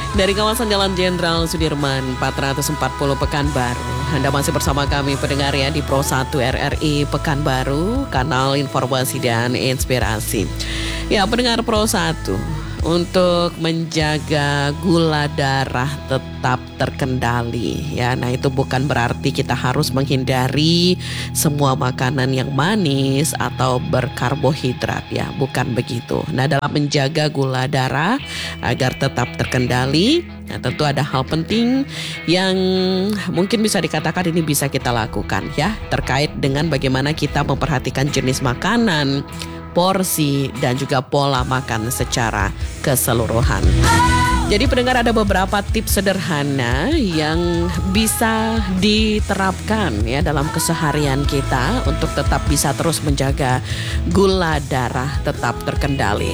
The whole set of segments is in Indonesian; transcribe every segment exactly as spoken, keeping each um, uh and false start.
Dari kawasan Jalan Jenderal Sudirman empat ratus empat puluh Pekanbaru. Anda masih bersama kami pendengar ya di Pro satu R R I Pekanbaru, kanal informasi dan inspirasi. Ya, pendengar Pro satu, untuk menjaga gula darah tetap terkendali ya. Nah, itu bukan berarti kita harus menghindari semua makanan yang manis atau berkarbohidrat ya, bukan begitu. Nah, dalam menjaga gula darah agar tetap terkendali, nah, tentu ada hal penting yang mungkin bisa dikatakan ini bisa kita lakukan ya, terkait dengan bagaimana kita memperhatikan jenis makanan, porsi, dan juga pola makan secara keseluruhan. Jadi pendengar, ada beberapa tips sederhana yang bisa diterapkan ya dalam keseharian kita untuk tetap bisa terus menjaga gula darah tetap terkendali.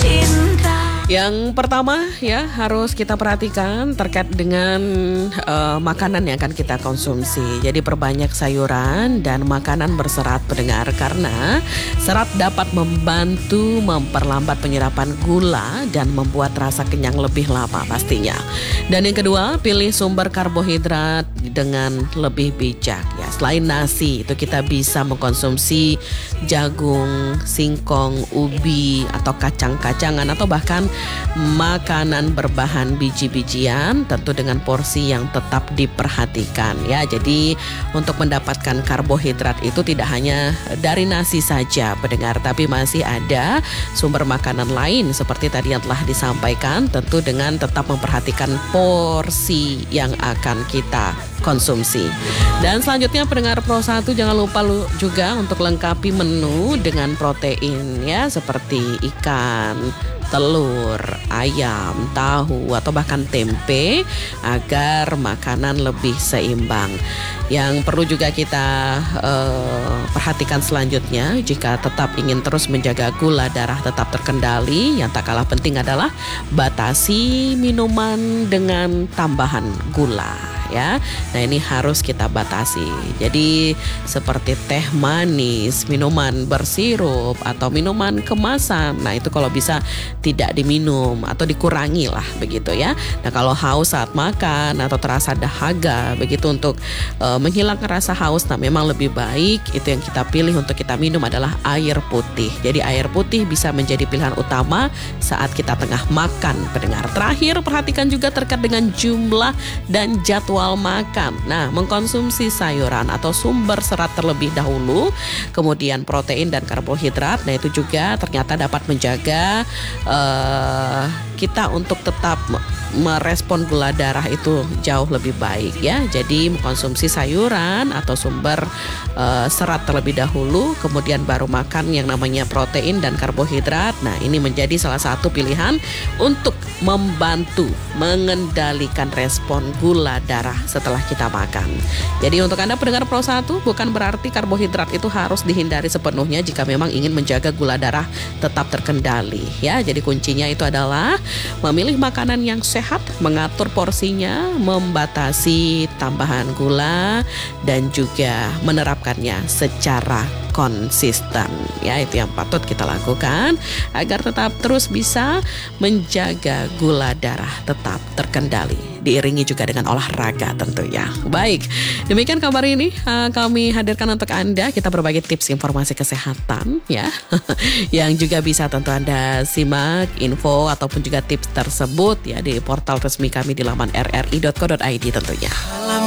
Cinta. Yang pertama ya, harus kita perhatikan terkait dengan uh, makanan yang akan kita konsumsi. Jadi perbanyak sayuran dan makanan berserat pendengar, karena serat dapat membantu memperlambat penyerapan gula dan membuat rasa kenyang lebih lama pastinya. Dan yang kedua, pilih sumber karbohidrat dengan lebih bijak ya. Selain nasi, itu kita bisa mengkonsumsi jagung, singkong, ubi, atau kacang-kacangan, atau bahkan makanan berbahan biji-bijian, tentu dengan porsi yang tetap diperhatikan ya. Jadi untuk mendapatkan karbohidrat itu tidak hanya dari nasi saja pendengar, tapi masih ada sumber makanan lain seperti tadi yang telah disampaikan, tentu dengan tetap memperhatikan porsi yang akan kita konsumsi. Dan selanjutnya pendengar Pro satu, jangan lupa lu juga untuk lengkapi menu dengan protein ya, seperti ikan, telur, ayam, tahu, atau bahkan tempe, agar makanan lebih seimbang. Yang perlu juga kita uh, perhatikan selanjutnya, jika tetap ingin terus menjaga gula darah tetap terkendali, yang tak kalah penting adalah batasi minuman dengan tambahan gula ya. Nah, ini harus kita batasi. Jadi seperti teh manis, minuman bersirup, atau minuman kemasan, nah itu kalau bisa tidak diminum atau dikurangi lah begitu ya. Nah, kalau haus saat makan atau terasa dahaga begitu, untuk e, menghilangkan rasa haus, nah memang lebih baik itu yang kita pilih untuk kita minum adalah air putih. Jadi air putih bisa menjadi pilihan utama saat kita tengah makan pendengar. Terakhir, perhatikan juga terkait dengan jumlah dan jadwal makan. Nah, mengkonsumsi sayuran atau sumber serat terlebih dahulu, kemudian protein dan karbohidrat. Nah, itu juga ternyata dapat menjaga uh, kita untuk tetap merespon gula darah itu jauh lebih baik ya. Jadi mengkonsumsi sayuran atau sumber uh, serat terlebih dahulu, kemudian baru makan yang namanya protein dan karbohidrat. Nah, ini menjadi salah satu pilihan untuk membantu mengendalikan respon gula darah setelah kita makan. Jadi untuk Anda pendengar Pro satu, bukan berarti karbohidrat itu harus dihindari sepenuhnya jika memang ingin menjaga gula darah tetap terkendali ya. Jadi kuncinya itu adalah memilih makanan yang sehat, mengatur porsinya, membatasi tambahan gula, dan juga menerapkannya secara konsisten ya. Itu yang patut kita lakukan agar tetap terus bisa menjaga gula darah tetap terkendali, diiringi juga dengan olahraga tentunya. Baik, demikian kabar ini uh, kami hadirkan untuk Anda. Kita berbagi tips informasi kesehatan ya yang juga bisa tentu Anda simak info ataupun juga tips tersebut ya di portal resmi kami di laman r r i dot co dot i d tentunya.